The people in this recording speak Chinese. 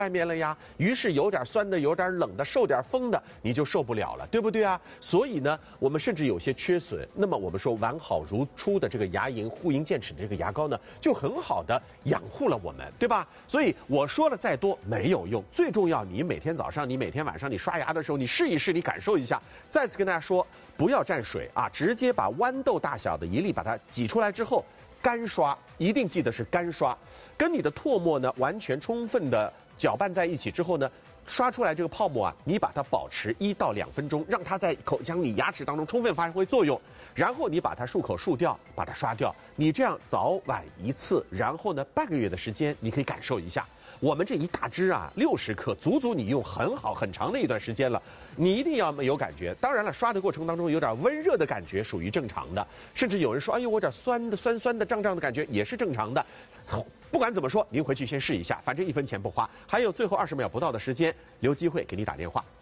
外面了呀，于是有点酸的、有点冷的、受点风的，你就受不了了，对不对啊？所以呢，我们甚至有些缺损。那么我们说完好如初的这个牙龈护龈健齿的这个牙膏呢，就很好的养护了我们，对吧？所以我说了再多没有用，最重要，你每天早上、你每天晚上你刷牙的时候，你试一试，你感受一下。再次跟大家说，不要蘸水啊，直接把豌豆大小的一粒把它挤出来之后，干刷，一定记得是干刷，跟你的唾沫呢完全充分的搅拌在一起之后呢，刷出来这个泡沫啊，你把它保持1到2分钟，让它在口腔里、牙齿当中充分发挥作用，然后你把它漱口漱掉，把它刷掉。你这样早晚一次，然后呢，半个月的时间，你可以感受一下。我们这一大支啊，60克，足足你用很好很长的一段时间了，你一定要有感觉。当然了，刷的过程当中有点温热的感觉，属于正常的。甚至有人说，哎呦，我有点酸的、胀胀的感觉，也是正常的。不管怎么说，您回去先试一下，反正1分钱不花。还有最后20秒不到的时间，留机会给你打电话。